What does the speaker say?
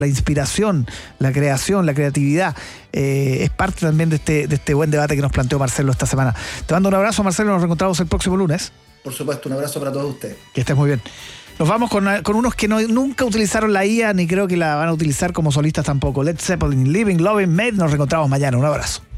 la inspiración, la creación, la creatividad, es parte también de este buen debate que nos planteó Marcelo esta semana. Te mando un abrazo, Marcelo, nos reencontramos el próximo lunes. Por supuesto, un abrazo para todos ustedes. Que estés muy bien. Nos vamos con unos que nunca utilizaron la IA, ni creo que la van a utilizar como solistas tampoco. Led Zeppelin, Living, Loving, Made. Nos reencontramos mañana. Un abrazo.